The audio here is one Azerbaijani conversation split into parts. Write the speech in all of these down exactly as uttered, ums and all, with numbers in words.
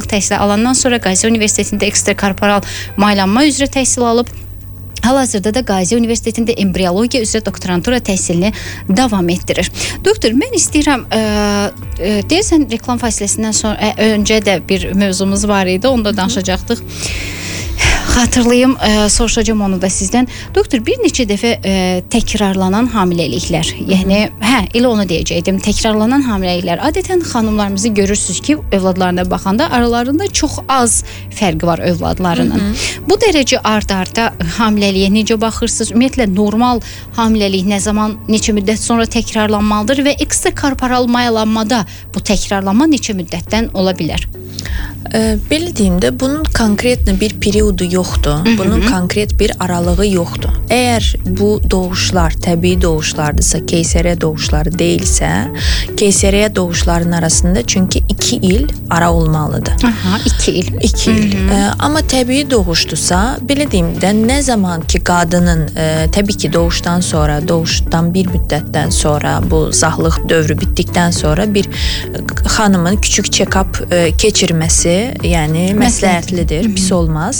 sağlamlıq təhsili alandan sonra Qazi Universitetində ekstrakorporal maylanma üzrə təhsil alıb. Hal-hazırda da Qazi Universitetində embriologiya üzrə doktorantura təhsilini davam etdirir. Doktor, mən istəyirəm, ə, ə, deyəsən reklam fasiləsindən sonra ə, öncə də bir mövzumuz var idi, onda danışacaqdıq. Xatırlayım, ə, soruşacağım onu da sizdən. Doktor, bir neçə dəfə ə, təkrarlanan hamiləliklər, yəni, hə, elə onu deyəcəkdim, təkrarlanan hamiləliklər. Adətən xanımlarımızı görürsünüz ki, övladlarına baxanda aralarında çox az fərqi var övladlarının. Hı -hı. Bu dərəcə ard-arda hamiləliyə necə baxırsınız? Ümumiyyətlə, normal hamiləlik nə zaman, neçə müddət sonra təkrarlanmalıdır və ekstrakorporal mayalanmada bu təkrarlanma neçə müddətdən ola bilər? Ee, belə deyim də, bunun konkret bir periodu yoxdur. Hı -hı. Bunun konkret bir aralığı yoxdur. Əgər bu doğuşlar təbii doğuşlardırsa, keyseriya doğuşları deyilsə, keyseriya doğuşların arasında çünki iki il ara olmalıdır. Aha, iki il. iki il. Ee, amma təbii doğuşdursa, belə deyim də, nə zaman ki qadının e, təbii ki doğuşdan sonra, doğuşdan bir müddətdən sonra, bu zahlıq dövrü bitdikdən sonra bir xanımın küçük check-up e, keçirməsi, yəni məsləhətlidir, pis olmaz.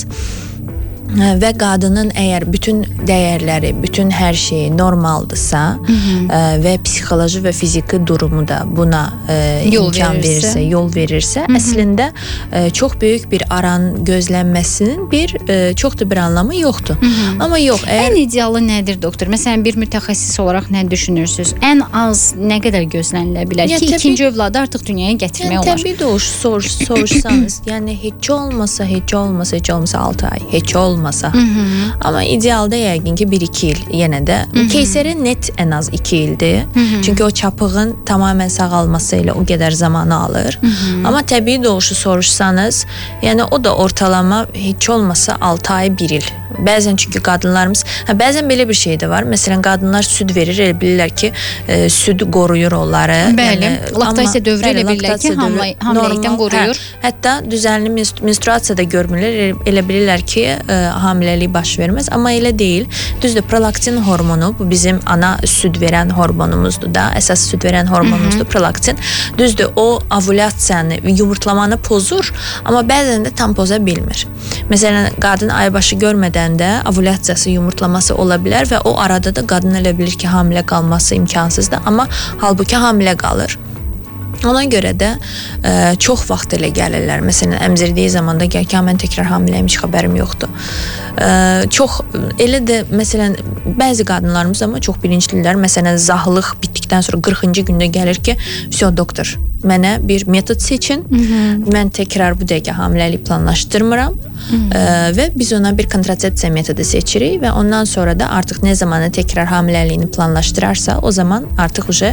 Və qadının əgər bütün dəyərləri, bütün hər şeyi normaldırsa Hı -hı. və psixoloji və fiziki durumu da buna yol imkan verirsə, verirsə yol verirsə, Hı -hı. əslində çox böyük bir aran gözlənməsinin bir çox da bir anlamı yoxdur. Hı -hı. Amma yox, əgər... Ən idealı nədir, doktor? Məsələn, bir mütəxəssis olaraq nə düşünürsünüz? Ən az nə qədər gözlənilə bilər ya, ki, təbii, ikinci övladı artıq dünyaya gətirmək yəni, olar? Təbii doğuş soruş, soruşsanız, yəni heç olmasa, heç olmasa, heç olmasa altı ay, heç olmasa olmasa. Hı -hı. Amma idealda yəqin ki bir iki il yenə də. Keyseriya net ən az iki ildir. Hı -hı. Çünki o çapığın tamamən sağalması ilə o qədər zamanı alır. Hı -hı. Amma təbii doğuşu soruşsanız, yəni o da ortalama heç olmasa altı ay bir il. Bəzən çünki qadınlarımız, hə, bəzən belə bir şey də var. Məsələn, qadınlar süd verir, elə bilirlər ki, e, süd qoruyur onları. Bəli, yəni, laktasiya dövrü elə bilirlər ki, hamiləlikdən qoruyur. Hə, hətta düzənli menstruasiyada görmürlər, elə bilirlər ki, e, hamiləlik baş verməz, amma elə deyil. Düzdür, prolaktin hormonu, bu bizim ana süd verən hormonumuzdur da, əsas süd verən hormonumuzdur, prolaktin. Düzdür, o ovulyasiyanı, yumurtlamanı pozur, amma bəzən də tam poza bilmir. Məsələn, qadın aybaşı görmədən də ovulyasiyası, yumurtlaması ola bilər və o arada da qadın elə bilir ki, hamilə qalması imkansızdır, amma halbuki hamilə qalır. Ona görə də ə, çox vaxt elə gəlirlər. Məsələn, əmzirdiyi zamanda gəl ki, mən təkrar hamiləyim, heç xəbərim yoxdur. Ə, çox elə də məsələn bəzi qadınlarımız amma çox bilinçlilər. Məsələn, zahlıq bitdikdən sonra qırxıncı gündə gəlir ki, "Vəsə doktor, mənə bir metod seçin. Hı -hı. Mən təkrar bu dəqiqə hamiləlik planlaşdırmıram." Ə, və biz ona bir kontrasepsiya metodu seçirik və ondan sonra da artıq nə zamana təkrar hamiləliyini planlaşdırarsa, o zaman artıq uje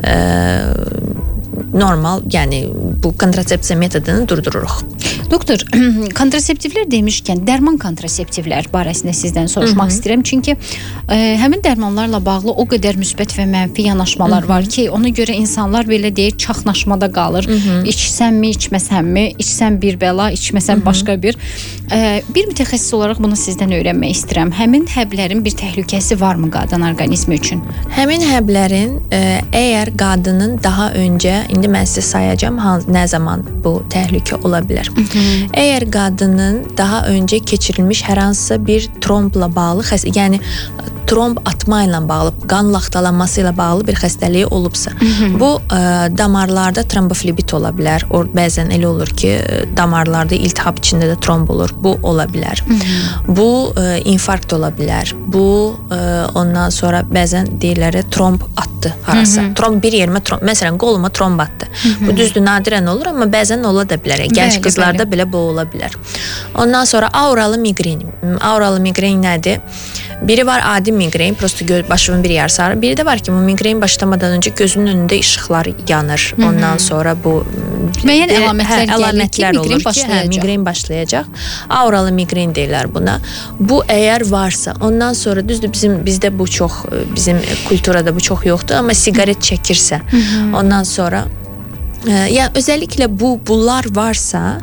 normal, yəni bu kontrasepsiya metodunu durdururuq. Doktor, kontraseptivlər demişkən, dərman kontraseptivlər barəsində sizdən soruşmaq Hı -hı. istəyirəm. Çünki ə, həmin dərmanlarla bağlı o qədər müsbət və mənfi yanaşmalar Hı -hı. var ki, ona görə insanlar belə deyir, çaxnaşmada qalır. Hı -hı. İçsəmmi, içməsəmmi, içsəm bir bəla, içməsəm Hı -hı. başqa bir. Ə, bir mütəxəssis olaraq bunu sizdən öyrənmək istəyirəm. Həmin həblərin bir təhlükəsi varmı qadın orqanizmi üçün? Həmin həblərin ə, əgər qadının daha öncə, indi mən sizə sayacağım nə zaman bu təhlükə ola bilər. Hı -hı. Əgər qadının daha öncə keçirilmiş hər hansısa bir trombla bağlı, yəni tromb atma ilə bağlı, qan laxtalanması ilə bağlı bir xəstəliyi olubsa, Hı -hı. bu ə, damarlarda tromboflebit ola bilər. O bəzən elə olur ki, damarlarda iltihab içində də tromb olur. Bu ola bilər. Hı -hı. Bu ə, infarkt ola bilər. Bu ə, ondan sonra bəzən deyirlər tromb atdı harasa. Hı -hı. Tromb bir yerimə tromb, məsələn, qoluma tromb atdı. Hı -hı. Bu düzdür, nadirən olur, amma bəzən ola da bilər. Gənc bəli, qızlarda bəli. belə bu ola bilər. Ondan sonra auralı migren. Auralı migren nədir? Biri var adi migren, prosto göz, başımın bir yer sarı. Biri də var ki, bu migren başlamadan öncə gözünün önündə işıqlar yanır. Hı -hı. Ondan sonra bu müəyyən əlamətlər, hə, əlamətlər ki, olur ki, hə, migren başlayacaq. Auralı migren deyirlər buna. Bu əgər varsa, ondan sonra düzdür, bizim bizdə bu çox, bizim kulturada bu çox yoxdur, amma siqaret çəkirsə, Hı -hı. ondan sonra Yəni özəlliklə bu bunlar varsa,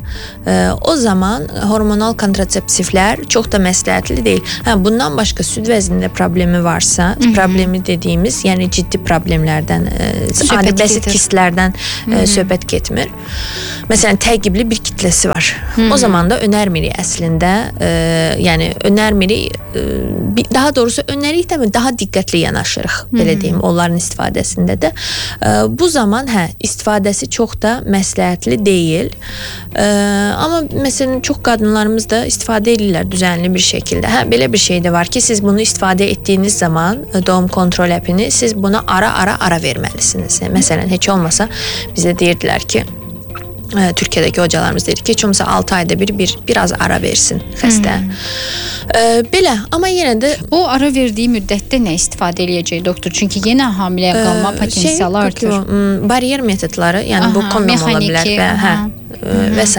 o zaman hormonal kontraseptivlər çox da məsləhətli deyil. Hə, bundan başqa süd vəznində problemi varsa, Hı -hı. problemi dediyimiz, yəni ciddi problemlərdən, adi bəsit kistlərdən Hı -hı. söhbət getmir. Məsələn, təqibli bir kitləsi var. Hı -hı. O zaman da önərmirik əslində, e, yəni önərmirik, e, daha doğrusu önəririk də daha diqqətli yanaşırıq, belə deyim, onların istifadəsində də. E, bu zaman hə, istifadəsi çox da məsləhətli deyil. E, amma məsələn çox qadınlarımız da istifadə edirlər düzənli bir şəkildə. Hə, belə bir şey də var ki, siz bunu istifadə etdiyiniz zaman doğum kontrol əpini siz buna ara-ara ara verməlisiniz. Məsələn, heç olmasa bizə deyirdilər ki, Türkiyədəki hocalarımız deyir ki, heç olmasa altı ayda bir, bir biraz ara versin xəstə. Hmm. Ee, belə, amma yenə də o ara verdiyi müddətdə nə istifadə eləyəcək doktor? Çünki yenə hamiləyə qalma e, potensialı şey, artır. O, bariyer metodları, yəni aha, bu kondom ola bilər və hə, e, və s.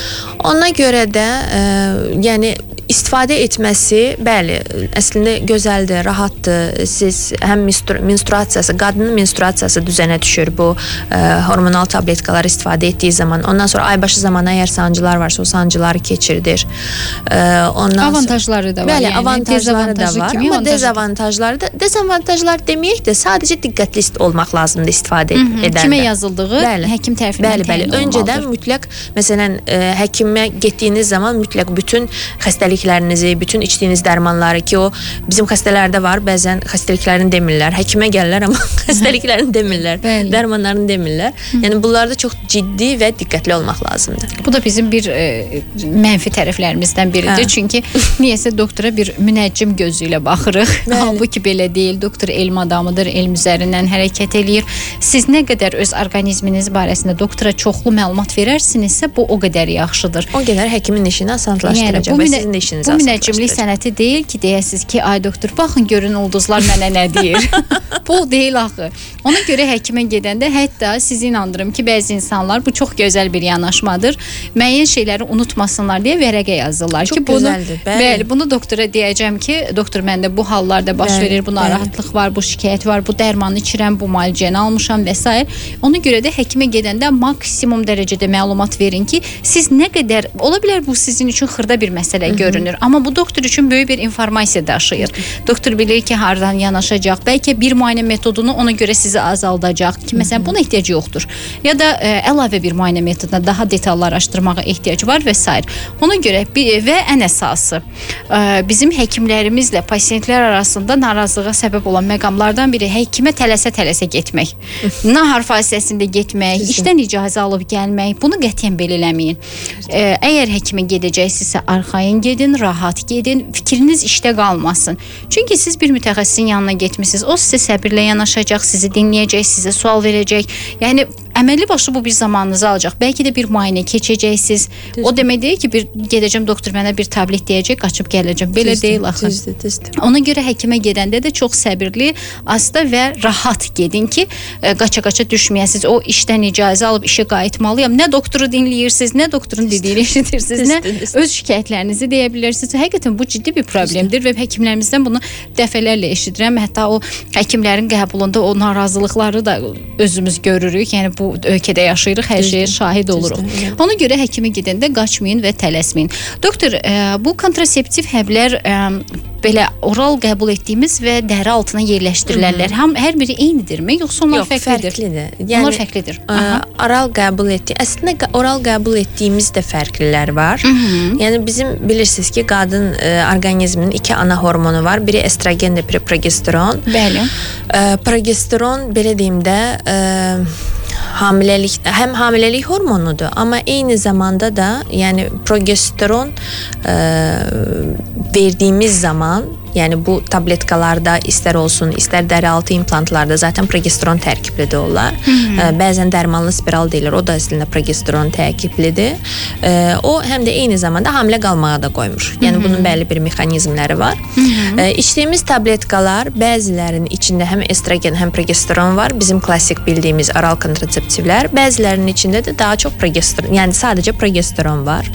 Ona görə də e, yəni istifadə etməsi, bəli, əslində gözəldir, rahatdır. Siz həm menstruasiyası, qadının menstruasiyası düzənə düşür bu e, hormonal tabletkaları istifadə etdiyi zaman. Ondan sonra aybaşı zamanı əgər sancılar varsa, o sancıları keçirdir. E, ondan avantajları da var. Bəli, yəni, avantajları da var. Amma dezavantajları da, dezavantajlar deməyək də sadəcə diqqətli olmaq lazımdır istifadə Hı -hı. edəndə. Kimə yazıldığı bəli, həkim tərəfindən bəli, bəli. Öncədən mütləq, məsələn, e, həkimə getdiyiniz zaman mütləq bütün xəstəlik bütün içdiyiniz dərmanları ki, o bizim xəstələrdə var, bəzən xəstəliklərini demirlər, həkimə gəlirlər amma xəstəliklərini demirlər, Bəli. dərmanlarını demirlər. Hı. Yəni bunlarda çox ciddi və diqqətli olmaq lazımdır. Bu da bizim bir e, mənfi tərəflərimizdən biridir. Hə. Çünki niyəsə doktora bir münəccim gözü ilə baxırıq. Halbuki belə deyil. Doktor elm adamıdır, elm üzərindən hərəkət eləyir. Siz nə qədər öz orqanizminiz barəsində doktora çoxlu məlumat verərsinizsə, bu o qədər yaxşıdır. O qədər həkimin işini asanlaşdıracaq yəni, və sizin də işiniz Bu münəccimlik sənəti deyil ki, deyəsiz ki, ay doktor, baxın görün ulduzlar mənə nə deyir. Bu deyil axı. Ona görə həkimə gedəndə hətta sizi inandırım ki, bəzi insanlar, bu çox gözəl bir yanaşmadır, müəyyən şeyləri unutmasınlar deyə vərəqə yazırlar çox ki, bunu, gözəldir, bəli. bəli, bunu doktora deyəcəm ki, doktor məndə bu hallarda baş bəli, verir, bu narahatlıq var, bu şikayət var, bu dərmanı içirəm, bu müalicəni almışam və s. Ona görə də həkimə gedəndə maksimum dərəcədə məlumat verin ki, siz nə qədər, ola bilər bu sizin üçün xırda bir məsələ görünür. Amma bu doktor üçün böyük bir informasiya daşıyır. Doktor bilir ki, hardan yanaşacaq. Bəlkə bir müayinə metodunu ona görə sizi azaldacaq ki, məsələn, buna ehtiyac yoxdur. Ya da ə, əlavə bir müayinə metoduna daha detallı araşdırmağa ehtiyac var və s. Ona görə və ən əsası ə, bizim həkimlərimizlə pasientlər arasında narazılığa səbəb olan məqamlardan biri həkimə tələsə-tələsə getmək. Nahar fasiləsində getmək, işdən icazə alıb gəlmək. Bunu qətiyyən belə eləməyin. Ə, əgər həkimə gedəcəksinizsə, arxayın gedin, rahat gedin, fikriniz işdə qalmasın. Çünki siz bir mütəxəssisin yanına getmisiniz. O sizə səbirlə yanaşacaq, sizi dinləyəcək, sizə sual verəcək. Yəni əməlli başlı bu bir zamanınızı alacaq. Bəlkə də bir müayinə keçəcəksiniz. Düzdür. O demək deyil ki, bir gedəcəm doktor mənə bir tablet deyəcək, qaçıb gələcəm. Belə düzdür, deyil axı. Düzdür, düzdür. Ona görə həkimə gedəndə də çox səbirli, asta və rahat gedin ki, qaça-qaça düşməyəsiniz. O işdən icazə alıb işə qayıtmalıyam. Nə doktoru dinləyirsiniz, nə doktorun dediyini eşidirsiniz, nə öz şikayətlərinizi deyə bilirsiniz. Həqiqətən bu ciddi bir problemdir və həkimlərimizdən bunu dəfələrlə eşidirəm. Hətta o həkimlərin qəbulunda o narazılıqları da özümüz görürük. Yəni bu ölkədə yaşayırıq, hər şeyə şahid oluruq. Ona görə həkimə gedəndə qaçmayın və tələsməyin. Doktor, ə, bu kontraseptiv həblər ə, belə oral qəbul etdiyimiz və dəri altına yerləşdirilənlər həm hər biri eynidirmi, yoxsa onlar Yox, fərqlidir? fərqlidir. Yəni onlar fərqlidir. Ə, oral qəbul etdi. Əslində oral qəbul etdiyimiz də fərqlilər var. Hı -hı. Yəni bizim bilirsiniz ki, qadın ə, orqanizminin iki ana hormonu var. Biri estrogen, biri progesteron. Bəli. Ə, progesteron belə deyim də ə, hamiləlik, həm hamiləlik hormonudur, amma eyni zamanda da yəni progesteron ə, verdiyimiz zaman, yəni bu tabletkalarda istər olsun, istər dərialtı implantlarda zaten progesteron tərkiblidir onlar. Hı -hı. Bəzən dərmanlı spiral deyilir, o da əslində progesteron tərkiblidir. O həm də eyni zamanda hamilə qalmağa da qoymur. Yəni Hı -hı. bunun bəlli bir mexanizmləri var. Hı -hı. İçdiyimiz tabletkalar bəzilərinin içində həm estrogen, həm progesteron var. Bizim klassik bildiyimiz oral kontraseptivlər. Bəzilərinin içində də daha çox progesteron, yəni sadəcə progesteron var.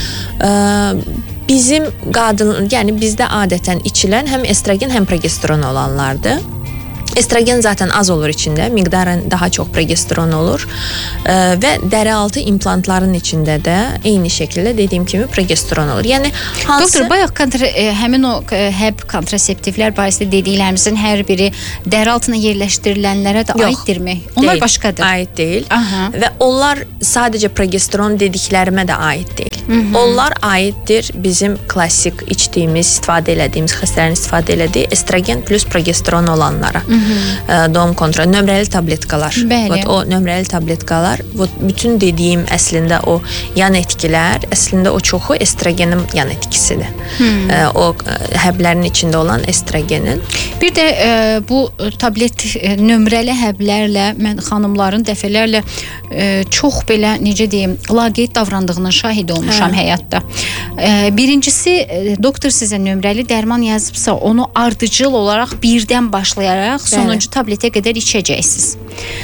Bizim qadın, yəni bizdə adətən içilən həm estrogen, həm progesteron olanlardır. Estrogen zaten az olur içində, miqdarən daha çox progesteron olur e, və dəri altı implantların içində də eyni şəkildə dediyim kimi progesteron olur. Yəni hansı... Doktor, bayaq kontra, e, həmin o e, həb kontraseptivlər barəsində dediklərimizin hər biri dəri altına yerləşdirilənlərə də Yox, aiddirmi? Onlar deyil, başqadır. Aid deyil. Aha. Və onlar sadəcə progesteron dediklərimə də aid deyil. Hı -hı. Onlar aiddir bizim klassik içdiyimiz, istifadə elədiyimiz, xəstələrin istifadə elədiyi estrogen plus progesteron olanlara. Hı -hı. Doğum kontrol, nömrəli tabletkalar. Vot, o nömrəli tabletkalar, vot, bütün dediyim əslində o yan etkilər, əslində o çoxu estrogenin yan etkisidir. Hmm. O həblərin içində olan estrogenin. Bir də e, bu tablet e, nömrəli həblərlə mən xanımların dəfələrlə e, çox belə necə deyim, laqeyd davrandığının şahid olmuşam hə. həyatda. E, birincisi e, doktor sizə nömrəli dərman yazıbsa, onu ardıcıl olaraq birdən başlayaraq sonuncu Bəli. tabletə qədər içəcəksiniz.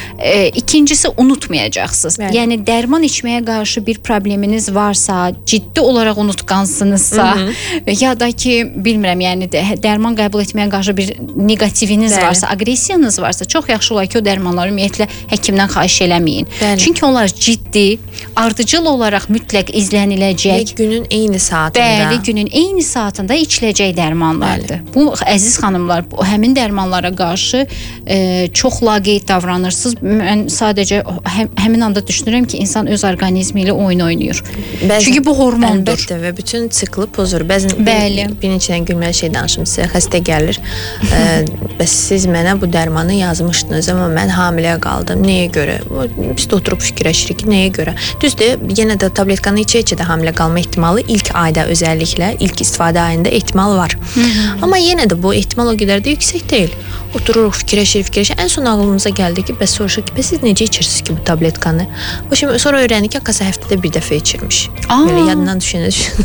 E, ikincisi unutmayacaqsınız. Bəli. Yəni dərman içməyə qarşı bir probleminiz varsa, ciddi olaraq unutqansınızsa Hı -hı. ya da ki bilmirəm, yəni dərman qəbul etməyə qarşı bir negativiniz Bəli. varsa, aqressiyanız varsa, çox yaxşı olar ki o dərmanları ümumiyyətlə həkimdən xahiş eləməyin. Bəli. Çünki onlar ciddi, ardıcıl olaraq mütləq izləniləcək. Və günün eyni saatında. Bəli, günün eyni saatında içiləcək dərmanlardır. Bəli. Bu əziz xanımlar, bu həmin dərmanlara qarşı e, çox laqeyd davranırsınız. Mən sadəcə həm, həmin anda düşünürəm ki, insan öz orqanizmi ilə oyun oynayır. Bəzən, Çünki bu hormondur. Əlbəttə və bütün siklı pozur. Bəzən bir, bir neçə gülməli şey danışım sizə. Xəstə gəlir. e, bəs siz mənə bu dərmanı yazmışdınız, amma mən hamilə qaldım. Nəyə görə? Biz də oturub fikirləşirik ki, nəyə görə? Düzdür, yenə də tabletkanı içə-içə də hamilə qalma ehtimalı ilk ayda özəlliklə, ilk istifadə ayında ehtimal var. Hı -hı. Amma yenə də bu ehtimal o qədər də yüksək deyil. Otururuq, fikirləşirik, fikirləşirik. Ən son ağlımıza gəldi ki, bəs soruşaq ki, bəs siz necə içirsiniz ki bu tabletkanı? O şimdi sonra öyrəndik ki, kasa həftədə bir dəfə içirmiş. Aa. Belə yadından düşünə düşünə.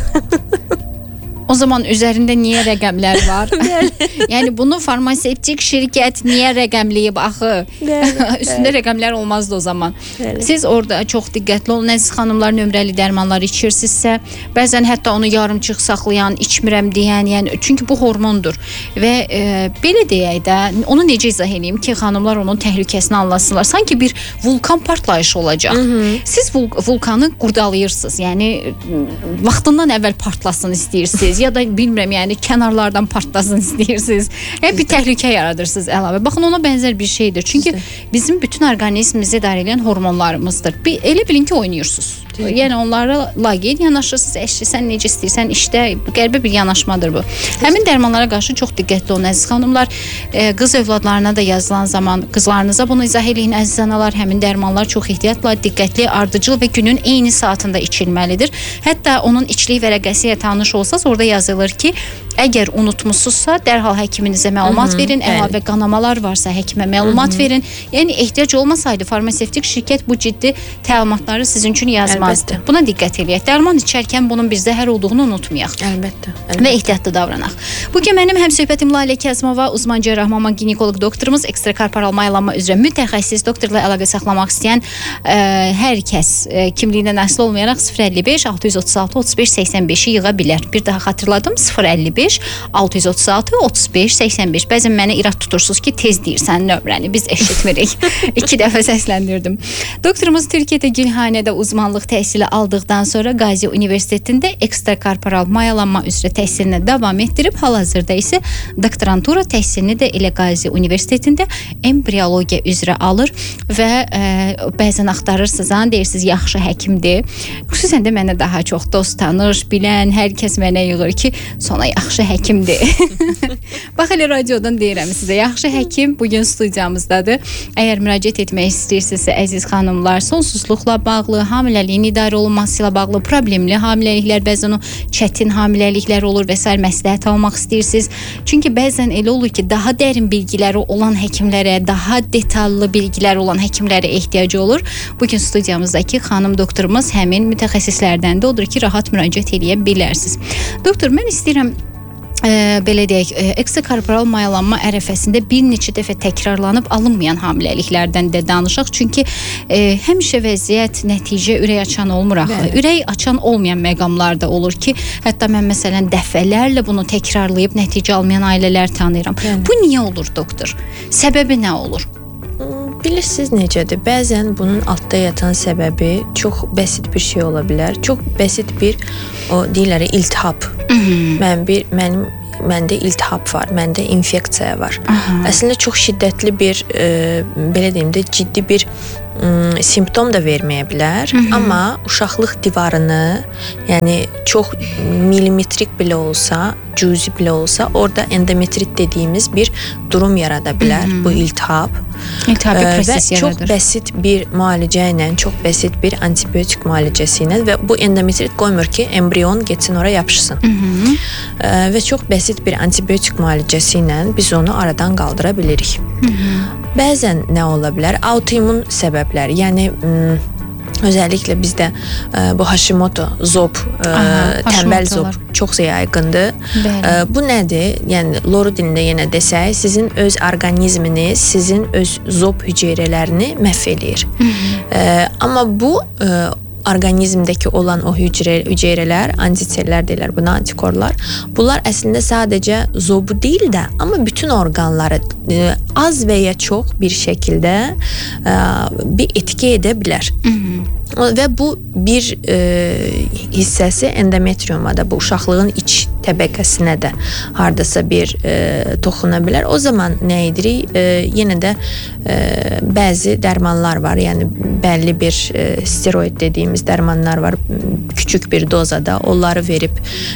O zaman üzərində niyə rəqəmlər var? Yəni bunu farmasevtik şirkət niyə rəqəmləyib axı? Üstündə rəqəmlər olmazdı o zaman. Bəli. Siz orada çox diqqətli olun. Əziz xanımlar, nömrəli dərmanlar içirsinizsə, bəzən hətta onu yarımçıq saxlayan, içmirəm deyən, yəni çünki bu hormondur. Və e, belə deyək də, onu necə izah edeyim ki, xanımlar onun təhlükəsini anlasınlar. Sanki bir vulkan partlayışı olacaq. Hı -hı. Siz vul vulkanı qurdalayırsınız. Yəni vaxtından əvvəl partlasın istəyirsiniz. Ya da bilmirəm, yəni kənarlardan partlasın istəyirsiniz. Hep bir təhlükə yaradırsınız əlavə. Baxın, ona bənzər bir şeydir. Çünki bizim bütün orqanizmimizi idarə edən hormonlarımızdır. Bir, elə bilin ki, oynayırsınız. Yəni onlara laqeyd yanaşırsınız. Əşli, sən necə istəyirsən, işdə qəribə bir yanaşmadır bu. Həmin dərmanlara qarşı çox diqqətli olun, əziz xanımlar. E, qız övladlarına da yazılan zaman qızlarınıza bunu izah eləyin, əziz analar. Həmin dərmanlar çox ehtiyatla, diqqətli, ardıcıl və günün eyni saatında içilməlidir. Hətta onun içlik vərəqəsi ilə tanış olsaz, orada yazılır ki, əgər unutmusunuzsa, dərhal həkiminizə məlumat Hı -hı, verin. Əlavə qanamalar varsa həkimə məlumat Hı -hı. verin. Yəni ehtiyac olmasaydı farmasevtik şirkət bu ciddi təlimatları sizin üçün yazmazdı. Əlbəttə. Buna diqqət eləyək. Dərman içərkən bunun bir zəhər olduğunu unutmayaq. Əlbəttə. Əlbəttə. Və ehtiyatlı davranaq. Bugün mənim həmsöhbətim Lalə Kəzmova, uzman cərrah ginekoloq doktorumuz, ekstrakorporal maylanma üzrə mütəxəssis, doktorla əlaqə saxlamaq istəyən ə, hər kəs ə, kimliyindən asılı olmayaraq sıfır əlli beş altı yüz otuz altı otuz beş səksən beşi yığa bilər. Bir daha xatırladım, sıfır əlli beş altı yüz otuz altı otuz beş səksən beş. Bəzən mənə irad tutursunuz ki, tez deyirsən nömrəni, biz eşitmirik. İki dəfə səsləndirdim. Doktorumuz Türkiyədə Gülhanədə uzmanlıq təhsili aldıqdan sonra Qazi Universitetində ekstrakorporal mayalanma üzrə təhsilinə davam etdirib, hal-hazırda isə doktorantura təhsilini də elə Qazi Universitetində embriologiya üzrə alır və ə, bəzən axtarırsınız, ha, deyirsiniz yaxşı həkimdir. Xüsusən də mənə daha çox dost, tanış, bilən, hər kəs mənə yığır ki, sona yaxşı həkimdir. Bax, elə radiodan deyirəm sizə, yaxşı həkim bugün studiyamızdadır. Əgər müraciət etmək istəyirsinizsə, əziz xanımlar, sonsuzluqla bağlı, hamiləliyin idarə olunması ilə bağlı, problemli hamiləliklər, bəzən o çətin hamiləliklər olur və s. məsləhət almaq istəyirsiniz. Çünki bəzən elə olur ki, daha dərin bilgiləri olan həkimlərə, daha detallı bilgilər olan həkimlərə ehtiyacı olur. Bugün studiyamızdakı xanım doktorumuz həmin mütəxəssislərdən də odur ki, rahat müraciət edə bilərsiniz. Doktor, mən istəyirəm e, belə deyək, e, ekstrakorporal mayalanma ərəfəsində bir neçə dəfə təkrarlanıb alınmayan hamiləliklərdən də danışaq. Çünki e, həmişə vəziyyət, nəticə ürək açan olmur axı. Bəli. Ürək açan olmayan məqamlar da olur ki, hətta mən məsələn dəfələrlə bunu təkrarlayıb nəticə almayan ailələr tanıyıram. Bəli. Bu niyə olur doktor? Səbəbi nə olur? Bilirsiniz necədir? Bəzən bunun altda yatan səbəbi çox bəsit bir şey ola bilər. Çox bəsit bir o deyirlər iltihab. Mən bir mənim məndə iltihab var, məndə infeksiya var. Aha. Əslində çox şiddətli bir e, belə deyim də ciddi bir m, simptom da verməyə bilər. Hı -hı. Amma uşaqlıq divarını, yəni çox milimetrik belə olsa, cüzi belə olsa, orada endometrit dediyimiz bir durum yarada bilər. Hı -hı. Bu iltihab. İltihabi Ee, proses və yaradır. çox bəsit bir müalicə ilə, çox bəsit bir antibiotik müalicəsi ilə və bu endometrit qoymur ki, embrion getsin ora yapışsın. Hı -hı. Ee, və çox bəsit bir antibiotik müalicəsi ilə biz onu aradan qaldıra bilirik. Hı -hı. Bəzən nə ola bilər? Autoimmun səbəblər, yəni m, özəlliklə bizdə e, bu Hashimoto, zob, e, Aha, tənbəl zob Hashimotolar. çox yaygındır. Bəli. E, bu nədir? Yəni loru dilində yenə desək, sizin öz orqanizminiz, sizin öz zob hüceyrələrini məhv eləyir. Hı -hı. E, amma bu e, orqanizmdəki olan o hüceyrə, hüceyrələr, antisellər deyirlər buna, antikorlar. Bunlar əslində sadəcə zobu deyil də, amma bütün orqanları e, az və ya çox bir şəkildə e, bir etki edə bilər. Hı -hı. Və bu bir e, hissəsi endometriuma da, bu uşaqlığın iç təbəqəsinə də hardasa bir e, toxuna bilər. O zaman nə edirik? E, yenə də e, bəzi dərmanlar var. Yəni bəlli bir e, steroid dediyimiz dərmanlar var. Küçük bir dozada onları verib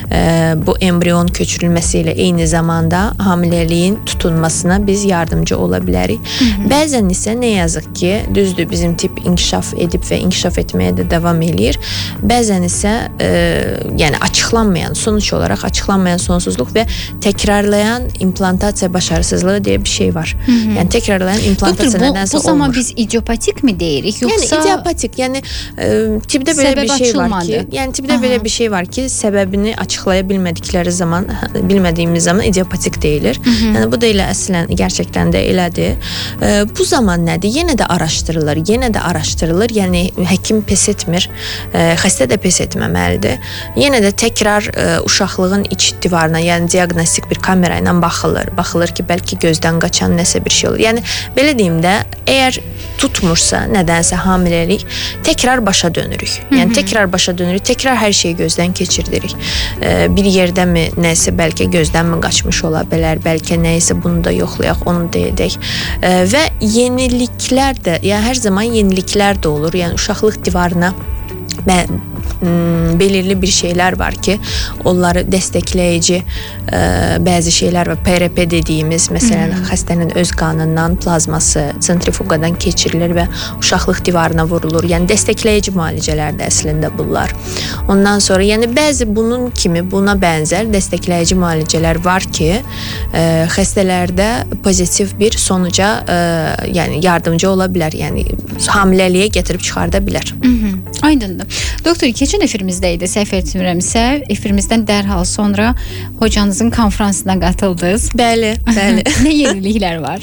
e, bu embrion köçürülməsi ilə eyni zamanda hamiləliyin tutunmasına biz yardımcı ola bilərik. Hı -hı. Bəzən isə nə yazıq ki, düzdür, bizim tip inkişaf edib və inkişaf etməyə də davam eləyir. Bəzən isə e, yəni açıqlanmayan, sonuç olaraq açıqlanmayan sonsuzluq və təkrarlayan implantasiya başarısızlığı deyə bir şey var. Hı -hı. Yəni təkrarlayan implantasiya Doktor, bu, nədənsə bu zaman olmur. biz idiopatik mi deyirik, yoxsa Yəni idiopatik, yəni e, tipdə belə səbəb bir şey açılmadı. var ki, yəni tipdə Aha. belə bir şey var ki, səbəbini açıqlaya bilmədikləri zaman, bilmədiyimiz zaman idiopatik deyilir. Hı -hı. Yəni bu da elə əslən gerçəkdən də elədir. E, bu zaman nədir? Yenə də araşdırılır, yenə də araşdırılır. Yəni həkim pes etmir, e, xəstə də pes etməməlidir. Yenə də təkrar e, uşaqlığın iç divarına, yəni diaqnostik bir kamera ilə baxılır. Baxılır ki, bəlkə gözdən qaçan nəsə bir şey olur. Yəni belə deyim də, əgər tutmursa nədənsə hamiləlik, təkrar başa dönürük. Yəni Hı -hı. təkrar başa dönürük, təkrar hər şeyi gözdən keçirdirik. E, bir yerdəmi nəsə bəlkə gözdənmi qaçmış ola bilər, bəlkə nəyisə bunu da yoxlayaq, onu da edək. E, və yeniliklər də, yəni hər zaman yeniliklər də olur. Yəni uşaqlıq divarına və belirli bir şeylər var ki, onları dəstəkləyici ə, bəzi şeylər var. P R P dediyimiz, məsələn, hmm. xəstənin öz qanından plazması sentrifuqadan keçirilir və uşaqlıq divarına vurulur. Yəni dəstəkləyici müalicələr də əslində bunlar. Ondan sonra, yəni bəzi bunun kimi, buna bənzər dəstəkləyici müalicələr var ki, ə, xəstələrdə pozitiv bir sonuca ə, yəni yardımcı ola bilər. Yəni hamiləliyə gətirib çıxarda bilər. Hı-hı. Aydındır. Doktor, keçən efirimizdə idi, səhv etmirəmsə, efirimizdən dərhal sonra hocanızın konfransına qatıldınız. Bəli, bəli. Nə yeniliklər var?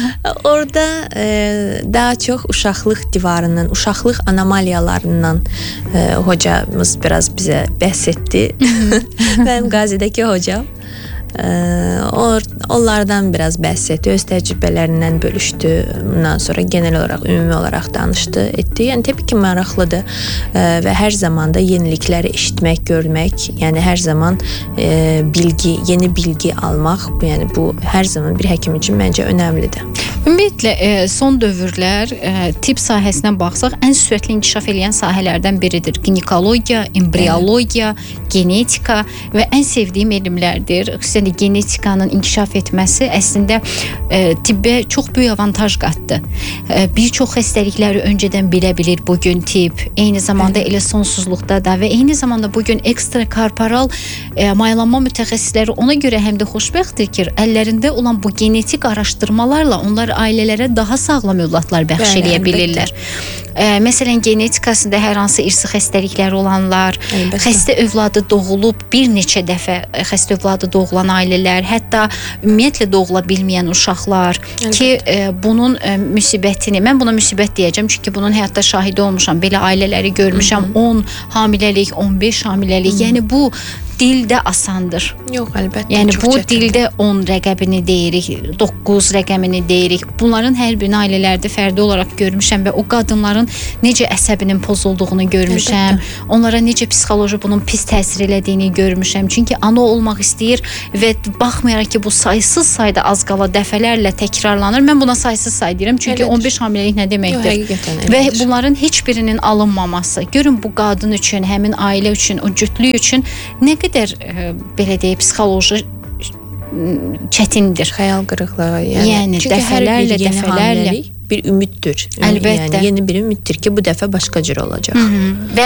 Orada e, daha çox uşaqlıq divarından, uşaqlıq anomaliyalarından e, hocamız biraz bizə bəhs etdi. Mənim Qazidəki hocam. Or, onlardan biraz bəhs etdi, öz təcrübələrindən bölüşdü. Bundan sonra genel olaraq, ümumi olaraq danışdı, etdi. Yəni təbii ki, maraqlıdır və hər zaman da yenilikləri eşitmək, görmək, yəni hər zaman e, bilgi, yeni bilgi almaq, yəni bu hər zaman bir həkim üçün məncə önəmlidir. Ümumiyyətlə, e, son dövrlər e, tibb sahəsinə baxsaq, ən sürətli inkişaf edən sahələrdən biridir. Ginekologiya, embriologiya, genetika və ən sevdiyim elmlərdir. Xüsusən də genetikanın inkişaf etməsi əslində e, tibbə çox böyük avantaj qatdı. E, bir çox xəstəlikləri öncədən bilə bilir bugün tibb. Eyni zamanda elə sonsuzluqda da və eyni zamanda bugün ekstrakorporal e, maylanma mütəxəssisləri ona görə həm də xoşbəxtdir ki, əllərində olan bu genetik araşdırmalarla onlar ailələrə daha sağlam övladlar bəxş Bəli, eləyə bilirlər. E, məsələn, genetikasında hər hansı irsi xəstəliklər olanlar, Əlbəttə. xəstə övladı doğulub bir neçə dəfə xəstə övladı doğulan ailələr, hətta ümumiyyətlə doğula bilməyən uşaqlar Əlbəttə. ki, e, bunun e, müsibətini, mən buna müsibət deyəcəm, çünki bunun həyatda şahidi olmuşam, belə ailələri görmüşəm, on hamiləlik, on beş hamiləlik, Hı -hı. yəni bu dildə asandır. Yox, əlbəttə. Yəni çox bu çətindir. dildə on rəqəmini deyirik, doqquz rəqəmini deyirik. Bunların hər birini ailələrdə fərdi olaraq görmüşəm və o qadınların necə əsəbinin pozulduğunu görmüşəm. Əlbəttə. Onlara necə psixoloji bunun pis təsir elədiyini görmüşəm. Çünki ana olmaq istəyir və baxmayaraq ki, bu saysız sayda az qala dəfələrlə təkrarlanır. Mən buna saysız say deyirəm, çünki Elədir. on beş hamiləlik nə deməkdir? Yox, həqiqətən və elədir. bunların heç birinin alınmaması. Görün bu qadın üçün, həmin ailə üçün, o cütlük üçün nə qədər e, belə deyək, psixoloji çətindir. Xəyal qırıqlığı, yəni, Yəni çünki dəfələrlə, hər bir yeni dəfələrlə hamiləlik bir ümiddir. Əlbəttə. Yəni yeni bir ümiddir ki, bu dəfə başqa cür olacaq. Hı -hı. Və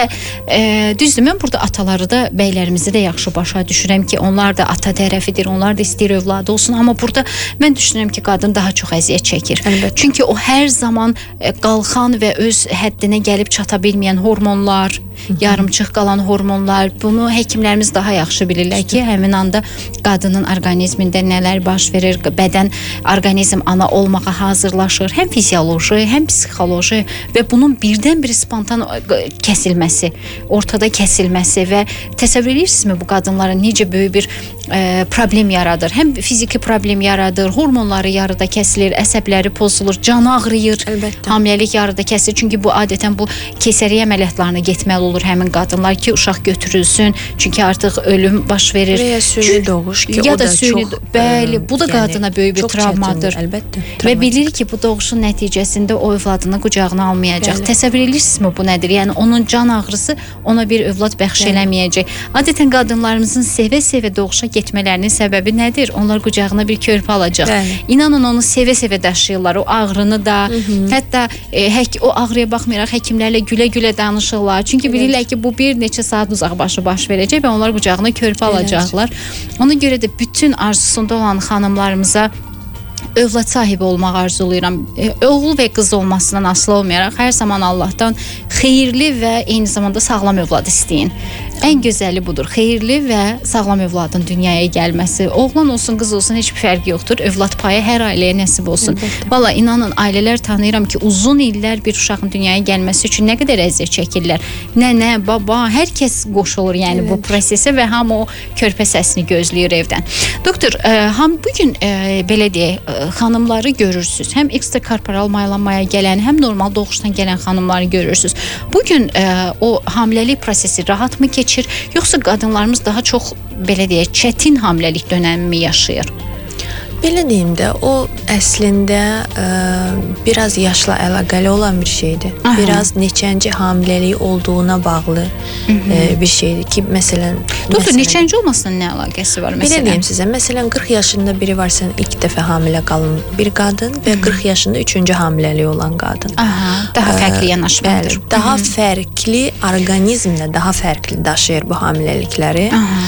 e, düzdür, mən burada ataları da, bəylərimizi də yaxşı başa düşürəm ki, onlar da ata tərəfidir, onlar da istəyir övladı olsun, amma burada mən düşünürəm ki, qadın daha çox əziyyət çəkir. Əlbəttə. Çünki o hər zaman e, qalxan və öz həddinə gəlib çata bilməyən hormonlar, Hı -hı. yarımçıq qalan hormonlar, bunu həkimlərimiz daha yaxşı bilirlər ki, həmin anda qadının orqanizmində nələr baş verir, bədən, orqanizm ana olmağa hazırlaşır, həm fizioloji, həm psixoloji və bunun birdən-bir spontan kəsilməsi, ortada kəsilməsi və təsəvvür edirsinizmi bu qadınlara necə böyük bir e, problem yaradır. Həm fiziki problem yaradır, hormonları yarıda kəsilir, əsəbləri pozulur, canı ağrıyır. Əlbəttə. Hamiləlik yarıda kəsilir. Çünki bu adətən bu keysəriyyə əməliyyatlarına getməli olur həmin qadınlar ki, uşaq götürülsün. Çünki artıq ölüm baş verir. Və ya süni doğuş ki, ya o da, da süni, çox, bəli, bu da yəni, qadına böyük bir travmadır. Çətindir, əlbəttə. Və bilir ki, bu doğuşun nəticəsində o övladını qucağına almayacaq. Bəli. Təsəvvür edirsinizmi bu nədir? Yəni onun can ağrısı ona bir övlad bəxş Bəli. eləməyəcək. Adətən qadınlarımızın sevə-sevə doğuşa getmələrinin səbəbi nədir? Onlar qucağına bir körpə alacaq. Bəli. İnanın onu sevə-sevə daşıyırlar. O ağrını da, Hı -hı. hətta e, hək, o ağrıya baxmayaraq həkimlərlə gülə-gülə danışırlar. Çünki Bəli. bilirlər ki, bu bir neçə saat uzaqbaşı baş verəcək və onlar qucağına körpə Bəli. alacaqlar. Ona görə də bütün arzusunda olan xanımlarımıza övlad sahibi olmaq arzulayıram. E, oğul və qız olmasından asılı olmayaraq hər zaman Allahdan xeyirli və eyni zamanda sağlam övlad istəyin. Ən gözəli budur. Xeyirli və sağlam övladın dünyaya gəlməsi. Oğlan olsun, qız olsun heç bir fərqi yoxdur. Övlad payı hər ailəyə nəsib olsun. Əlbəttə. Valla inanın, ailələr tanıyıram ki, uzun illər bir uşağın dünyaya gəlməsi üçün nə qədər əziyyət çəkirlər. Nənə, baba, hər kəs qoşulur yəni evet. bu prosesə və hamı o körpə səsini gözləyir evdən. Doktor, e, ham bugün e, belə deyək, e, xanımları görürsüz. Həm ekstrakorporal maylanmaya gələn, həm normal doğuşdan gələn xanımları görürsüz. Bugün e, o hamiləlik prosesi rahat mı keçir? Yoxsa qadınlarımız daha çox belə deyək, çətin hamiləlik dönəmimi yaşayır? Belə deyim də, o əslində ə, biraz yaşla əlaqəli olan bir şeydir. Aha. Biraz neçənci hamiləlik olduğuna bağlı ə, bir şeydir ki, məsələn... Doktor, neçənci olmasının nə əlaqəsi var? Belə deyim sizə, məsələn, qırx yaşında biri var, sən ilk dəfə hamilə qalın bir qadın və Hı-hı. qırx yaşında üçüncü hamiləlik olan qadın. Aha, daha fərqli yanaşmadır. Bəli, daha Hı-hı. fərqli, orqanizmlə daha fərqli daşıyır bu hamiləlikləri.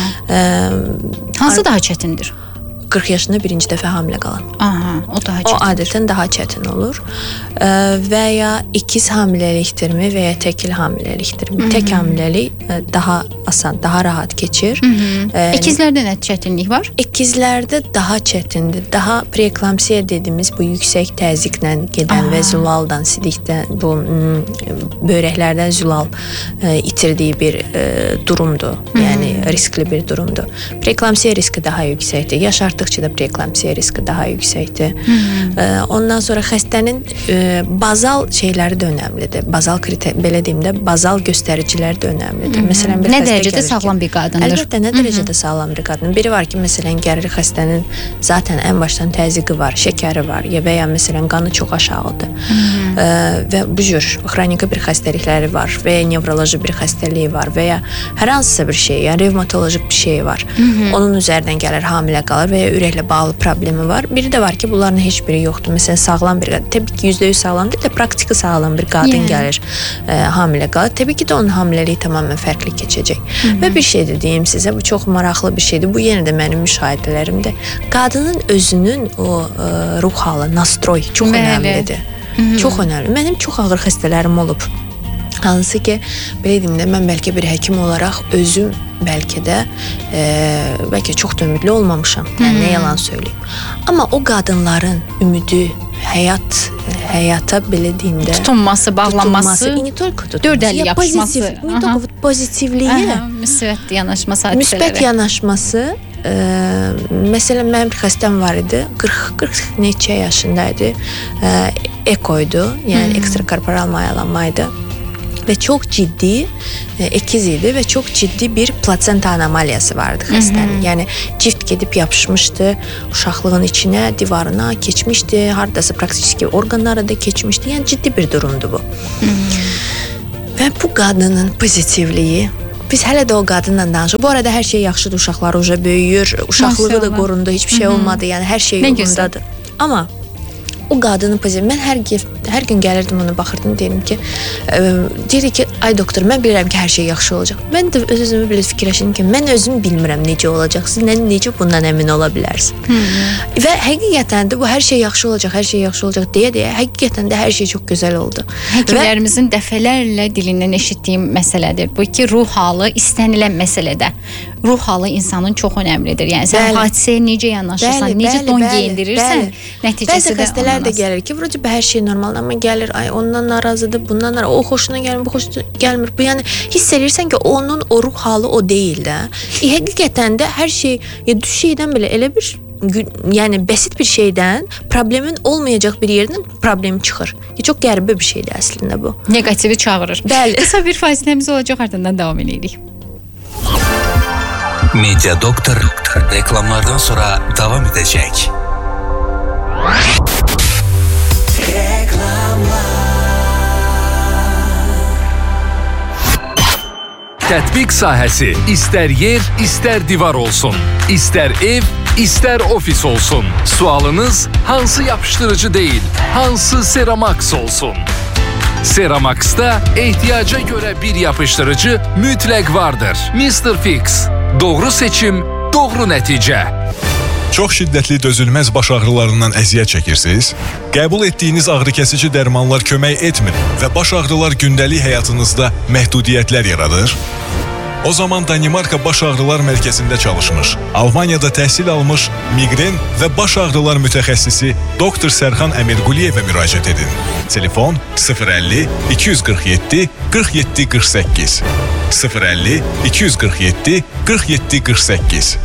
Ə, Hansı daha çətindir? qırx yaşında birinci dəfə hamilə qalan. Aha, o daha çətindir. O adətən daha çətin olur. Ə, və ya ikiz hamiləlikdirmi və ya təkil hamiləlikdirmi? Hı-hı. Tək hamiləlik ə, daha asan, daha rahat keçir. Ə, İkizlərdə nə çətinlik var? İkizlərdə daha çətindir. Daha preeklamsiya dediyimiz bu yüksək təzyiqlə gedən Aha. və zülaldan, sidikdən, bu m, böyrəklərdən zülal ə, itirdiyi bir ə, durumdur. Hı-hı. Yəni riskli bir durumdur. Preeklamsiya riski daha yüksəkdir. Yaş artdıqca da preeklamsiya riski daha yüksəkdir. Hı-hı. Ondan sonra xəstənin ə, bazal şeyləri də önəmlidir. Bazal kriter, belə deyim də, bazal göstəricilər də önəmlidir. Hı-hı. Məsələn, bir nə dərəcədə sağlam bir qadındır? Əlbəttə, nə dərəcədə sağlam bir qadın. Biri var ki, məsələn, gəlir xəstənin zaten ən başdan təzyiqi var, şəkəri var, ya və ya məsələn qanı çox aşağıdır. Ə, və bu cür xroniki bir xəstəlikləri var və ya nevroloji bir xəstəliyi var və ya hər hansısa bir şey, yəni revmatolojik bir şey var. Hı -hı. Onun üzərindən gəlir, hamilə qalır və ya ürəklə bağlı problemi var. Biri də var ki, bunların heç biri yoxdur. Məsələn, sağlam bir qadın, təbii ki, yüzdə yüz sağlam deyil də, praktiki sağlam bir qadın yeah. gəlir, e, hamilə qalır. Təbii ki də onun hamiləliyi tamamilə fərqli keçəcək. Hı -hı. Və bir şey də deyim sizə, bu çox maraqlı bir şeydir. Bu yenə də mənim müşahidələrimdir. Qadının özünün o e, ruh halı, nastroy çox Bəli. önəmlidir. Hı -hı. Çox önəmli. Mənim çox ağır xəstələrim olub. Hansı ki, belə deyim də, mən bəlkə bir həkim olaraq özüm bəlkə də e, bəlkə çox da ümidli olmamışam. Yəni, nə yalan söyləyim. Amma o qadınların ümidi, həyat, həyata belə deyim də tutunması, bağlanması, dördəlli yapışması, pozitiv, pozitivliyi, müsbət yanaşması, müsbət yanaşması. Ə, məsələn, mənim bir xəstəm var idi, qırx qırx neçə yaşındaydı, ə, ekoydu, yəni hmm. ekstrakorporal mayalanmaydı və çox ciddi ə, ekiz idi və çox ciddi bir plasenta anomaliyası vardı xəstənin. Hmm. Yəni cift gedib yapışmışdı uşaqlığın içinə, divarına keçmişdi, hardasa praktiki orqanlara da keçmişdi. Yəni ciddi bir durumdu bu. Hmm. Və bu qadının pozitivliyi, biz hələ də o qadınla danışırıq. Bu arada hər şey yaxşıdır, uşaqlar uca böyüyür, uşaqlığı da qorundu, heç bir şey olmadı, yəni hər şey yolundadır. Amma o qadının pozitiv, mən hər, hər gün gəlirdim ona, baxırdım, deyirdim ki, e, deyir ki, ay doktor, mən bilirəm ki, hər şey yaxşı olacaq. Mən də öz-özümü belə fikirləşdim ki, mən özüm bilmirəm necə olacaq, siz necə bundan əmin ola bilərsiniz. Və həqiqətən də bu hər şey yaxşı olacaq, hər şey yaxşı olacaq deyə-deyə, həqiqətən də hər şey çox gözəl oldu. Həkimlərimizin və dəfələrlə dilindən eşitdiyim məsələdir. Bu ki, ruh halı istənilən məsələdə. Ruh halı insanın çox önəmlidir. Yəni, sən bəli. hadisəyə necə yanaşırsan, bəli, necə bəli, don bəli, geyindirirsən, bəli. nəticəsi Bəzi xəstələr də gəlir ki, vəroci hər şey normal, amma gəlir, ay ondan narazıdır, bundan narazıdır, o xoşuna gəlmir, bu xoşuna gəlmir. Bu, yəni, hiss edirsən ki, onun o ruh halı o deyil də. E, həqiqətən də hər şey, ya düş şeydən belə elə bir, yəni bəsit bir şeydən, problemin olmayacaq bir yerdən problem çıxır. Ya, çox qəribə bir şeydir əslində bu. Negativi çağırır. Bəli. Qısa bir fasiləmiz olacaq, ardından davam edirik. Media Doktor reklamlardan sonra devam edecek. Tətbiq sahəsi istər yer, istər divar olsun, istər ev, istər ofis olsun. Sualınız hansı yapıştırıcı değil, hansı Seramax olsun? Seramax'ta ehtiyaca göre bir yapıştırıcı mütləq vardır. mister Fix. Doğru seçim, doğru nəticə. Çox şiddətli dözülməz baş ağrılarından əziyyət çəkirsiniz? Qəbul etdiyiniz ağrı-kəsici dərmanlar kömək etmir və baş ağrılar gündəlik həyatınızda məhdudiyyətlər yaradır? O zaman Danimarka Baş Ağrılar Mərkəzində çalışmış, Almaniyada təhsil almış miqren və baş ağrılar mütəxəssisi doktor Sərxan Əmirquliyevə müraciət edin. Telefon sıfır əlli iki yüz qırx yeddi qırx yeddi qırx səkkiz sıfır əlli iki yüz qırx yeddi qırx yeddi qırx səkkiz.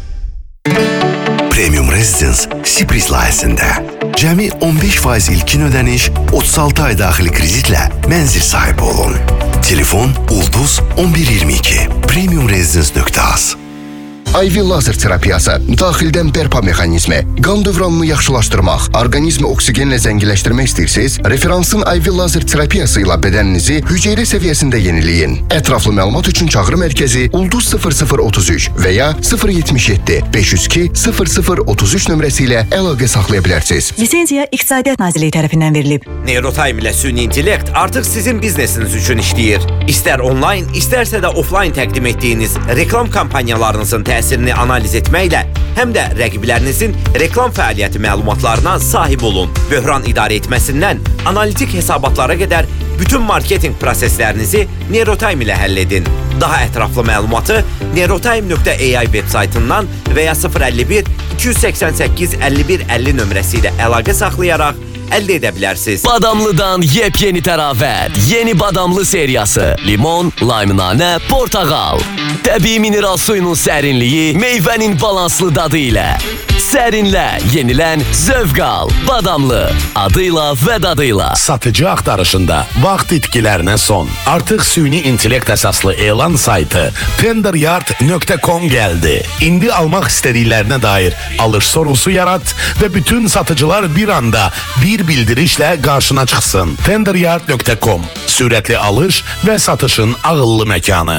Premium Residence Sipris layihəsində cəmi on beş faiz ilkin ödəniş, otuz altı ay daxili kreditlə mənzil sahibi olun. Telefon Ulduz on bir iyirmi iki premium residence nöqtə az. I V lazer terapiyası, daxildən bərpa mexanizmi, qan dövranını yaxşılaşdırmaq, orqanizmi oksigenlə zəngiləşdirmək istəyirsiniz, referansın I V lazer terapiyası ilə bədəninizi hüceyrə səviyyəsində yeniləyin. Ətraflı məlumat üçün çağrı mərkəzi Ulduz sıfır sıfır otuz üç və ya sıfır yetmiş yeddi beş yüz iki sıfır sıfır otuz üç nömrəsi ilə əlaqə saxlaya bilərsiniz. Lisenziya İqtisadiyyat Nazirliyi tərəfindən verilib. Neurotime ilə süni intellekt artıq sizin biznesiniz üçün işləyir. İstər onlayn, istərsə də offline təqdim etdiyiniz reklam kampanyalarınızın təsirini analiz etməklə həm də rəqiblərinizin reklam fəaliyyəti məlumatlarına sahib olun. Böhran idarə etməsindən analitik hesabatlara qədər bütün marketinq proseslərinizi Neurotime ilə həll edin. Daha ətraflı məlumatı neurotime nöqtə a i veb saytından və ya sıfır əlli bir iki yüz səksən səkkiz əlli bir əlli nömrəsi ilə əlaqə saxlayaraq əldə edə bilərsiniz. Badamlıdan yepyeni tərəvət, yeni badamlı seriyası, limon, laymunanə, portağal. Təbii mineral suyunun sərinliyi, meyvənin balanslı dadı ilə. Sərinlə, yenilən, zövq al. Badamlı, adıyla və dadıyla. Satıcı axtarışında vaxt itkilərinə son. Artıq süni intellekt əsaslı elan saytı tenderyard nöqtə com gəldi. İndi almaq istədiklərinə dair alış sorğusu yarat və bütün satıcılar bir anda bir bildirişlə qarşına çıxsın. tenderyard nöqtə com sürətli alış və satışın ağıllı məkanı.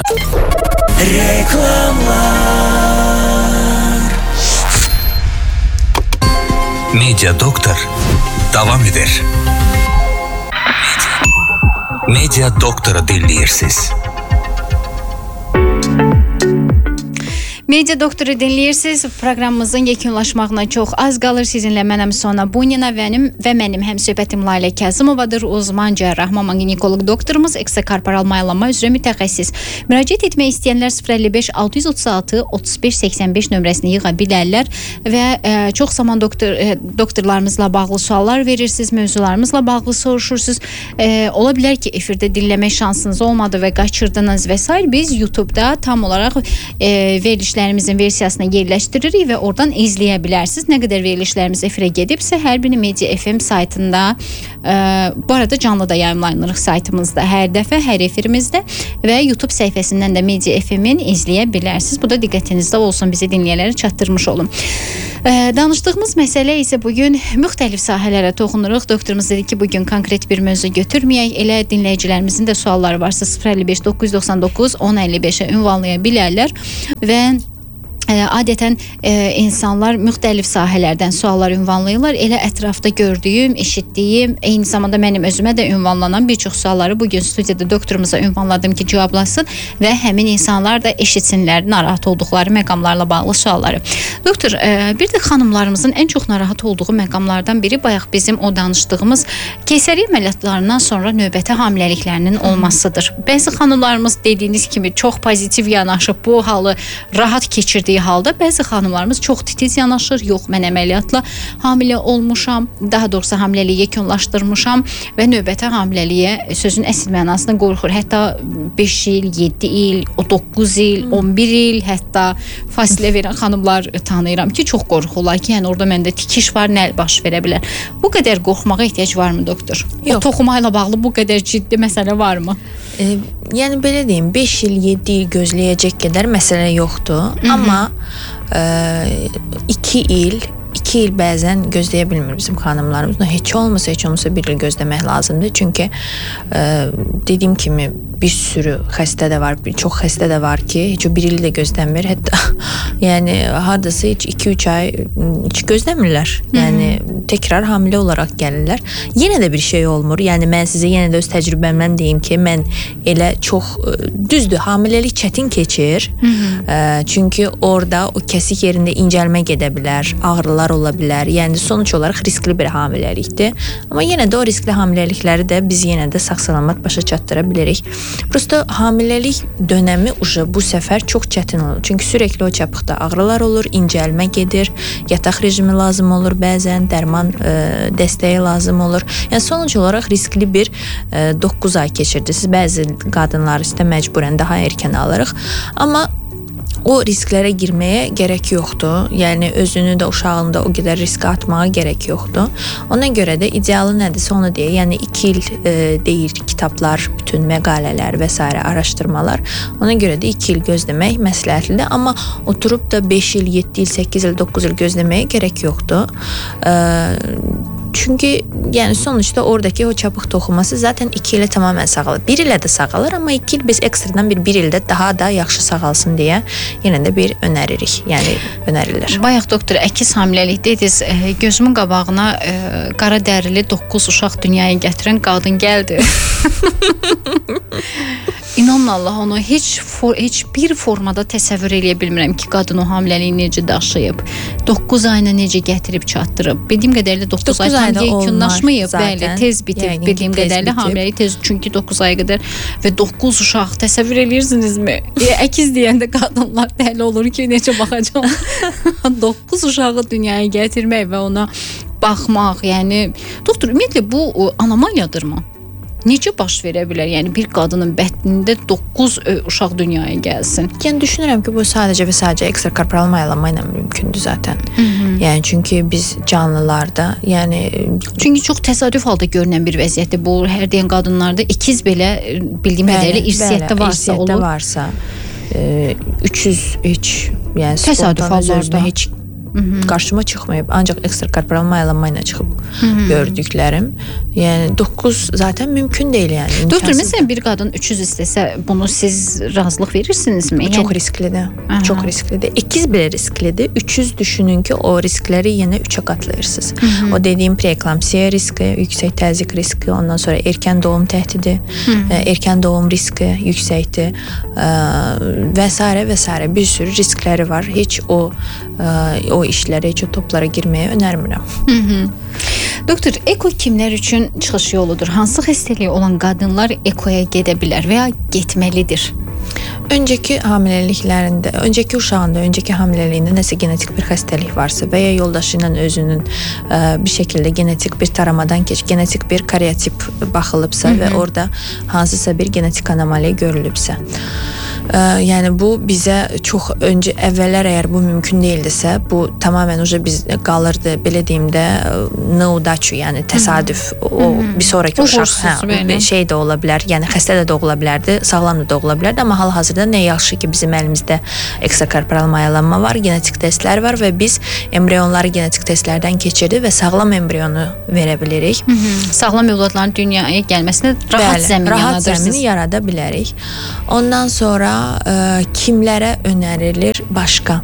Reklamlar. Media Doktor davam edir. Media Doktoru dinləyirsiniz. Media Doktoru dinləyirsiniz. Proqramımızın yekunlaşmağına çox az qalır. Sizinlə mənəm Sona Bunina mənim və mənim həmsöhbətim Layla Kazımovadır. Uzman cərrah, mama ginekoloq doktorumuz, ekstrakorporal maylanma üzrə mütəxəssis. Müraciət etmək istəyənlər sıfır əlli beş altı yüz otuz altı otuz beş səksən beş nömrəsini yığa bilərlər və e, çox zaman doktor e, doktorlarımızla bağlı suallar verirsiniz, mövzularımızla bağlı soruşursunuz. E, ola bilər ki, efirdə dinləmək şansınız olmadı və qaçırdınız və s. Biz YouTube'da tam olaraq e, verilişlər verilişlərimizin versiyasına yerləşdiririk və oradan izləyə bilərsiniz. Nə qədər verilişlərimiz efirə gedibsə, hər biri Media F M saytında, e, bu arada canlı da yayımlanırıq saytımızda hər dəfə, hər efirimizdə və YouTube səhifəsindən də Media F M-in izləyə bilərsiniz. Bu da diqqətinizdə olsun, bizi dinləyənlərə çatdırmış olun. E, danışdığımız məsələ isə bugün müxtəlif sahələrə toxunuruq. Doktorumuz dedi ki, bugün konkret bir mövzu götürməyək. Elə dinləyicilərimizin də sualları varsa sıfır əlli beş doqquz yüz doxsan doqquz on əlli beşə ünvanlaya bilərlər və adətən e, insanlar müxtəlif sahələrdən suallar ünvanlayırlar. Elə ətrafda gördüyüm, eşitdiyim, eyni zamanda mənim özümə də ünvanlanan bir çox sualları bugün studiyada doktorumuza ünvanladım ki, cavablasın və həmin insanlar da eşitsinlər narahat olduqları məqamlarla bağlı sualları. Doktor, e, bir də xanımlarımızın ən çox narahat olduğu məqamlardan biri bayaq bizim o danışdığımız keysəriyyə əməliyyatlarından sonra növbəti hamiləliklərinin olmasıdır. Bəzi xanımlarımız dediyiniz kimi çox pozitiv yanaşıb bu halı rahat keçirdiyi halda bəzi xanımlarımız çox titiz yanaşır. Yox, mən əməliyyatla hamilə olmuşam, daha doğrusu hamiləliyi yekunlaşdırmışam və növbəti hamiləliyə sözün əsl mənasında qorxur. Hətta beş il, yeddi il, doqquz il, on bir il, hətta fasilə verən xanımlar tanıyıram ki, çox qorxurlar ki, yəni orada məndə tikiş var, nə baş verə bilər. Bu qədər qorxmağa ehtiyac varmı, doktor? Yox. O toxuma ilə bağlı bu qədər ciddi məsələ varmı? E, yəni belə deyim, beş il, yeddi il gözləyəcək qədər məsələ yoxdur. Hı-hı. Amma iki il, iki il bəzən gözləyə bilmir bizim xanımlarımız. Heç olmasa, heç olmasa bir il gözləmək lazımdır. Çünki dediyim kimi bir sürü xəstə də var, bir çox xəstə də var ki, heç o bir il də gözləmir. Hətta yəni hardasa heç iki üç ay heç gözləmirlər. Yəni Hı-hı. təkrar hamilə olaraq gəlirlər. Yenə də bir şey olmur. Yəni mən sizə yenə də öz təcrübəmdən deyim ki, mən elə çox düzdür, hamiləlik çətin keçir. Hı-hı. Çünki orada o kəsik yerində incəlmə gedə bilər, ağrılar ola bilər. Yəni sonuç olaraq riskli bir hamiləlikdir. Amma yenə də o riskli hamiləlikləri də biz yenə də sağ-salamat başa çatdıra bilirik. Prosta hamiləlik dönəmi uca bu səfər çox çətin olur. Çünki sürəkli o çapıqda ağrılar olur, incəlmə gedir, yataq rejimi lazım olur, bəzən dərman e, dəstəyi lazım olur. Yəni sonuç olaraq riskli bir e, doqquz ay keçirdiniz. Bəzi qadınlar isə məcburən daha erkən alırıq. Amma o risklərə girməyə gərək yoxdur. Yəni özünü də uşağını da o qədər riskə atmağa gərək yoxdur. Ona görə də idealı nədirsə onu deyə. Yəni iki il e, deyir kitablar, bütün məqalələr və s. araşdırmalar. Ona görə də iki il gözləmək məsləhətlidir. Amma oturub da beş il, yeddi il, səkkiz il, doqquz il gözləməyə gərək yoxdur. E, Çünki yəni sonuçta oradakı o çapıq toxuması zaten iki ilə tamamən sağalır. Bir ilə də sağalır, amma iki il biz ekstradan bir bir ildə daha da yaxşı sağalsın deyə yenə də bir önəririk. Yəni önərirlər. Bayaq doktor, əkiz hamiləlik dediniz, gözümün qabağına e, qara dərili doqquz uşaq dünyaya gətirən qadın gəldi. İnanın Allah, onu heç for, heç bir formada təsəvvür eləyə bilmirəm ki, qadın o hamiləliyi necə daşıyıb, doqquz ayına necə gətirib çatdırıb. Bildiyim qədərilə doqquz ay tam yekunlaşmayıb, bəli, tez bitib. Bildiyim qədərilə hamiləlik tez, çünki doqquz aya qədər və doqquz uşaq təsəvvür eləyirsinizmi? E, əkiz deyəndə qadınlar dəli olur ki, necə baxacaq. doqquz uşağı dünyaya gətirmək və ona baxmaq, yəni doktor, ümumiyyətlə bu anomaliyadır mı? Necə baş verə bilər? Yəni bir qadının bətnində doqquz uşaq dünyaya gəlsin. Yəni düşünürəm ki, bu sadəcə və sadəcə ekstrakorporal maylanma ilə mümkündür zaten. Hı -hı. Yəni çünki biz canlılarda, yəni çünki çox təsadüf halda görünən bir vəziyyətdir bu. Hər deyən qadınlarda ikiz belə bildiyim qədərilə irsiyyətdə varsa olur. İrsiyyətdə varsa e, üç yüz heç, yəni təsadüf hallarda heç Hı-hı. qarşıma çıxmayıb. Ancaq ekstrakorporal mayalanma ilə çıxıb Hı-hı. gördüklərim. Yəni doqquz zaten mümkün deyil yəni. Doktor, məsələn bir qadın üç yüz istəsə bunu siz razılıq verirsinizmi? Yəni çox risklidir. Aha. Çox risklidir. ikiz belə risklidir. üç yüz düşünün ki, o riskləri yenə üçə qatlayırsınız. Hı-hı. O dediyim preeklamsiya riski, yüksək təzyiq riski, ondan sonra erkən doğum təhdidi, Hı-hı. erkən doğum riski yüksəkdir və s. və s. bir sürü riskləri var. Heç o o işlərə, heç o toplara girməyə önərmirəm. Hı -hı. Doktor, eko kimlər üçün çıxış yoludur? Hansı xəstəliyi olan qadınlar ekoya gedə bilər və ya getməlidir? Öncəki hamiləliklərində, öncəki uşağında, öncəki hamiləliyində nəsə genetik bir xəstəlik varsa və ya yoldaşı ilə özünün ə, bir şəkildə genetik bir taramadan keç, genetik bir karyotip baxılıbsa Hı -hı. və orada hansısa bir genetik anomaliya görülübsə. Ə, yəni bu bizə çox öncə əvvəllər əgər bu mümkün deyildisə, bu tamamilə uca biz qalırdı, belə deyim də neudaçu, yəni təsadüf. Hı -hı. O bir sonraki uşaq hə, bir şey də ola bilər, yəni xəstə də doğula bilərdi, sağlam da doğula bilərdi, amma hal-hazırda nə yaxşı ki bizim əlimizdə ekstrakorporal mayalanma var, genetik testlər var və biz embrionları genetik testlərdən keçirdik və sağlam embrionu verə bilirik. Hı -hı. Sağlam övladların dünyaya gəlməsinə rahat Bəli, zəmin rahat yaradırsınız. zəmini yarada bilərik. Ondan sonra ə, kimlərə önərilir başqa?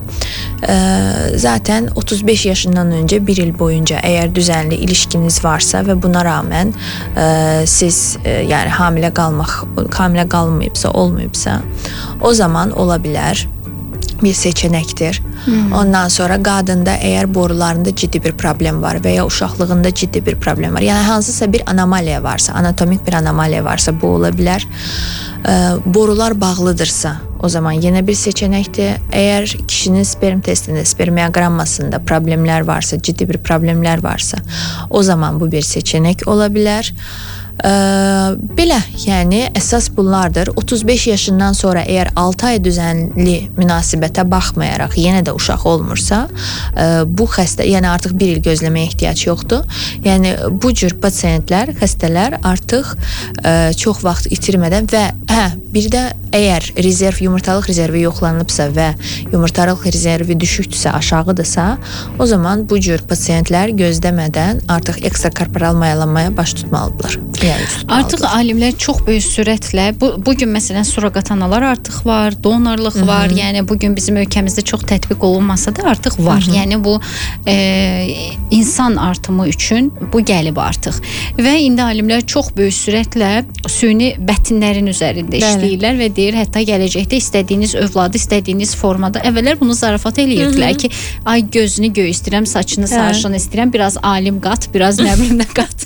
Ə, zaten otuz beş yaşından öncə bir il boyunca əgər düzənli ilişkiniz varsa və buna rağmen ə, siz ə, yəni hamilə qalmaq, hamilə qalmayıbsa, olmayıbsa, o zaman ola bilər, bir seçənəkdir. Hmm. Ondan sonra qadında əgər borularında ciddi bir problem var və ya uşaqlığında ciddi bir problem var, yəni hansısa bir anomaliya varsa, anatomik bir anomaliya varsa bu ola bilər. Ə, borular bağlıdırsa, o zaman yenə bir seçənəkdir. Əgər kişinin sperm testində, spermiogrammasında problemlər varsa, ciddi bir problemlər varsa, o zaman bu bir seçenek ola bilər. Ee, belə, yəni əsas bunlardır. otuz beş yaşından sonra əgər altı ay düzənli münasibətə baxmayaraq yenə də uşaq olmursa, e, bu xəstə, yəni artıq bir il gözləməyə ehtiyac yoxdur. Yəni bu cür pasiyentlər, xəstələr artıq e, çox vaxt itirmədən və hə, bir də əgər rezerv, yumurtalıq rezervi yoxlanılıbsa və yumurtalıq rezervi düşükdürsə, aşağıdırsa, o zaman bu cür pasiyentlər gözləmədən artıq ekstrakorporal mayalanmaya baş tutmalıdırlar. Artıq alimlər çox böyük sürətlə bu bugün məsələn surroqat analar artıq var, donorluq Hı -hı. var. Yəni bugün bizim ölkəmizdə çox tətbiq olunmasa da artıq var. Hı -hı. Yəni bu e, insan artımı üçün bu gəlib artıq. Və indi alimlər çox böyük sürətlə süni bətinlərin üzərində Bəli. işləyirlər və deyir hətta gələcəkdə istədiyiniz övladı istədiyiniz formada. Əvvəllər bunu zarafat eləyirdilər Hı -hı. ki, ay gözünü göy istəyirəm, saçını sarışın istəyirəm, biraz alim qat, biraz nə bilim nə qat.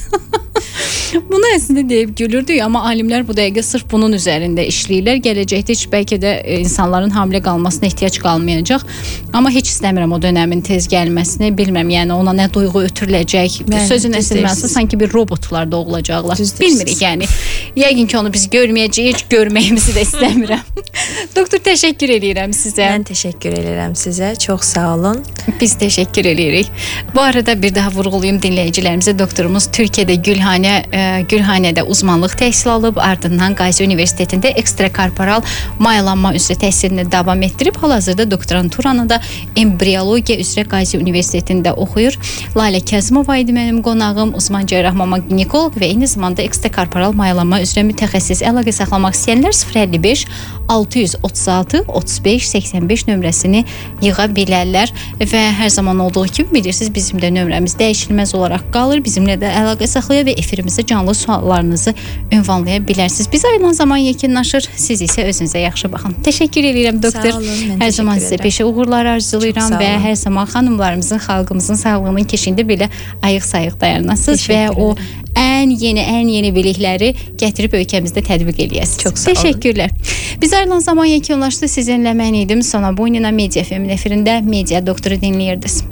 Bunu əslində deyib gülürdük, amma alimlər bu dəqiqə sırf bunun üzərində işləyirlər. Gələcəkdə heç bəlkə də insanların hamilə qalmasına ehtiyac qalmayacaq. Amma heç istəmirəm o dönəmin tez gəlməsini, bilmirəm, yəni ona nə duyğu ötürüləcək. Sözün əsl sanki bir robotlar doğulacaqlar. Bilmirik yəni. Yəqin ki onu biz görməyəcəyik, heç görməyimizi də istəmirəm. Doktor, təşəkkür edirəm sizə. Mən təşəkkür edirəm sizə. Çox sağ olun. Biz təşəkkür edirik. Bu arada bir daha vurğulayım dinləyicilərimizə. Doktorumuz Türkiyədə Gülhanə e, Gülhanədə uzmanlıq təhsil alıb, ardından Qazi Universitetində ekstrakorporal mayalanma üzrə təhsilini davam etdirib. Hal-hazırda doktoranturanı da embriologiya üzrə Qazi Universitetində oxuyur. Lalə Kəzimova idi mənim qonağım, uzman cərrah mama ginekoloq və eyni zamanda ekstrakorporal mayalanma üzrə mütəxəssis. Əlaqə saxlamaq istəyənlər sıfır əlli beş altı yüz otuz altı otuz beş səksən beş nömrəsini yığa bilərlər və hər zaman olduğu kimi bilirsiniz, bizim də nömrəmiz dəyişilməz olaraq qalır. Bizimlə də əlaqə saxlaya və efirimizdə canlı suallarınızı ünvanlaya bilərsiniz. Biz ayrılan zaman yekunlaşır. Siz isə özünüzə yaxşı baxın. Təşəkkür edirəm doktor. Sağ olun, hər zaman sizə peşə uğurlar arzulayıram və hər zaman xanımlarımızın, xalqımızın sağlığının keşiyində belə ayıq-sayıq dayanasınız və o ən yeni, ən yeni bilikləri gətirib ölkəmizdə tətbiq eləyəsiniz. Çox sağ olun. Təşəkkürlər. Biz ayrılan zaman yekunlaşdı. Sizinlə mən idim. Sona Boynina Media F M efirində Media Doktoru dinləyirdiniz.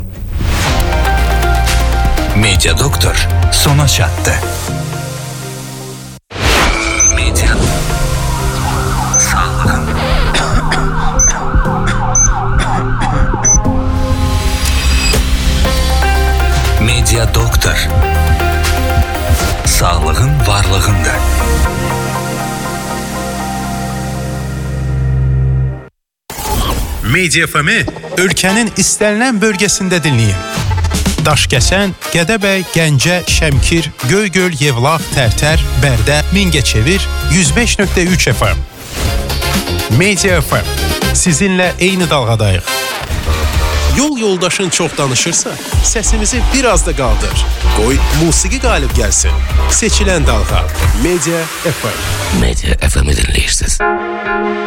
Media Doktor sona çatdı. Media sağlık. doktor. Sağlığın varlığında. Media F M-i ölkənin istənilən bölgəsində dinləyin. Daşkəsən, Gədəbəy, Gəncə, Şəmkir, Göygöl, Yevlax, Tərtər, Bərdə, Mingəçevir yüz beş nöqtə üç F M. Media F M. Sizinlə eyni dalğadayıq. Yol yoldaşın çox danışırsa, səsimizi biraz da qaldır. Qoy musiqi qalib gəlsin. Seçilən dalğa. Media F M. Media F M-i dinləyirsiniz.